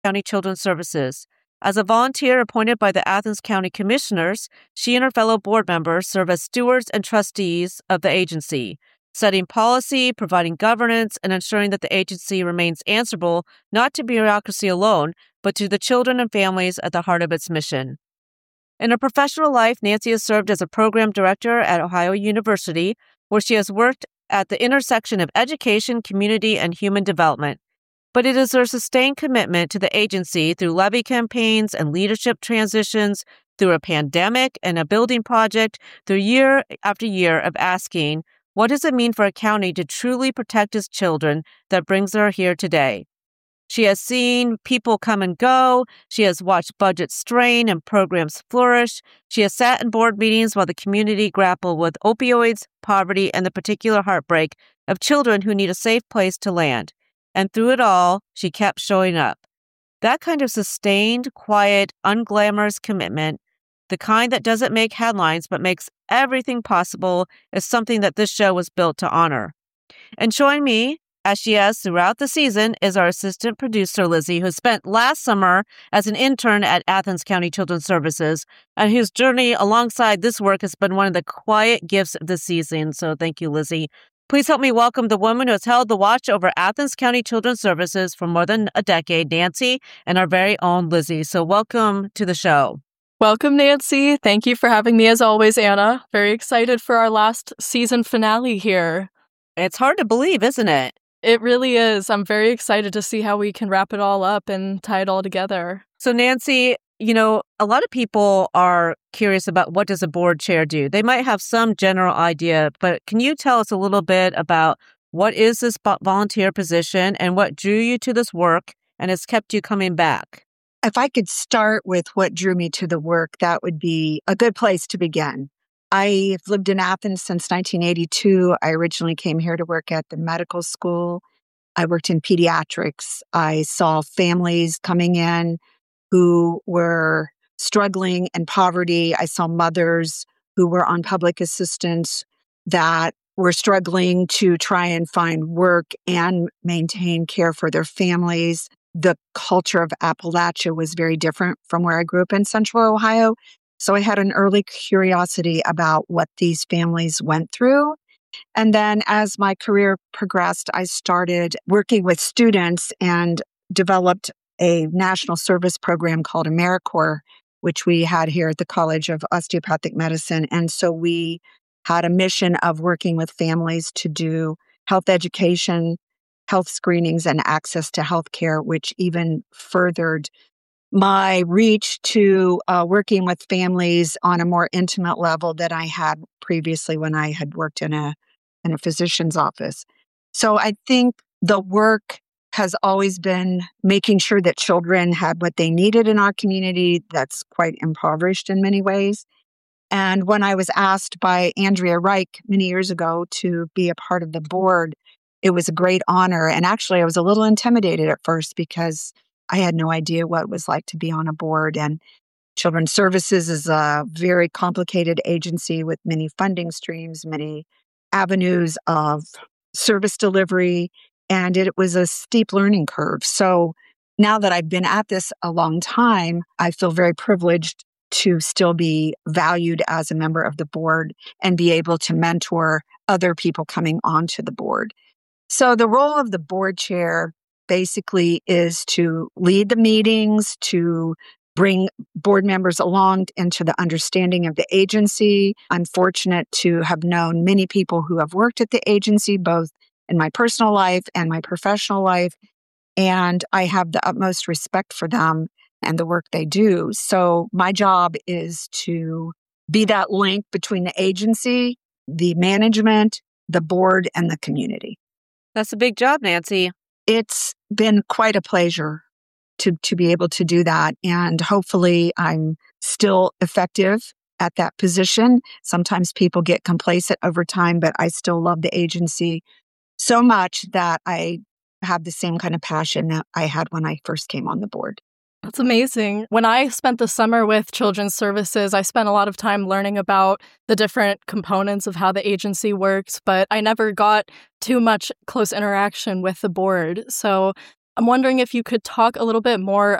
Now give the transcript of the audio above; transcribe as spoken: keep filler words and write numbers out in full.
County Children's Services. As a volunteer appointed by the Athens County Commissioners, she and her fellow board members serve as stewards and trustees of the agency, setting policy, providing governance, and ensuring that the agency remains answerable not to bureaucracy alone, but to the children and families at the heart of its mission. In her professional life, Nancy has served as a program director at Ohio University, where she has worked at the intersection of education, community, and human development. But it is her sustained commitment to the agency through levy campaigns and leadership transitions, through a pandemic and a building project, through year after year of asking, what does it mean for a county to truly protect its children that brings her here today? She has seen people come and go. She has watched budgets strain and programs flourish. She has sat in board meetings while the community grappled with opioids, poverty, and the particular heartbreak of children who need a safe place to land. And through it all, she kept showing up. That kind of sustained, quiet, unglamorous commitment, the kind that doesn't make headlines but makes everything possible, is something that this show was built to honor. And join me, as she has throughout the season, is our assistant producer, Lizzie, who spent last summer as an intern at Athens County Children's Services, and whose journey alongside this work has been one of the quiet gifts of the season. So thank you, Lizzie. Please help me welcome the woman who has held the watch over Athens County Children's Services for more than a decade, Nancy, and our very own Lizzie. So welcome to the show. Welcome, Nancy. Thank you for having me as always, Anna. Very excited for our last season finale here. It's hard to believe, isn't it? It really is. I'm very excited to see how we can wrap it all up and tie it all together. So, Nancy, you know, a lot of people are curious about what does a board chair do? They might have some general idea, but can you tell us a little bit about what is this volunteer position and what drew you to this work and has kept you coming back? If I could start with what drew me to the work, that would be a good place to begin. I've lived in Athens since nineteen eighty-two. I originally came here to work at the medical school. I worked in pediatrics. I saw families coming in who were struggling in poverty. I saw mothers who were on public assistance that were struggling to try and find work and maintain care for their families. The culture of Appalachia was very different from where I grew up in Central Ohio. So I had an early curiosity about what these families went through. And then as my career progressed, I started working with students and developed a national service program called AmeriCorps, which we had here at the College of Osteopathic Medicine. And so we had a mission of working with families to do health education, health screenings, and access to health care, which even furthered my reach to uh, working with families on a more intimate level than I had previously when I had worked in a in a physician's office. So I think the work has always been making sure that children had what they needed in our community that's quite impoverished in many ways. And when I was asked by Andrea Reich many years ago to be a part of the board, it was a great honor. And actually, I was a little intimidated at first because I had no idea what it was like to be on a board. And Children's Services is a very complicated agency with many funding streams, many avenues of service delivery, and it was a steep learning curve. So now that I've been at this a long time, I feel very privileged to still be valued as a member of the board and be able to mentor other people coming onto the board. So the role of the board chair basically is to lead the meetings, to bring board members along into the understanding of the agency. I'm fortunate to have known many people who have worked at the agency, both in my personal life and my professional life, and I have the utmost respect for them and the work they do. So my job is to be that link between the agency, the management, the board, and the community. That's a big job, Nancy. It's been quite a pleasure to, to be able to do that. And hopefully I'm still effective at that position. Sometimes people get complacent over time, but I still love the agency so much that I have the same kind of passion that I had when I first came on the board. That's amazing. When I spent the summer with Children's Services, I spent a lot of time learning about the different components of how the agency works, but I never got too much close interaction with the board. So I'm wondering if you could talk a little bit more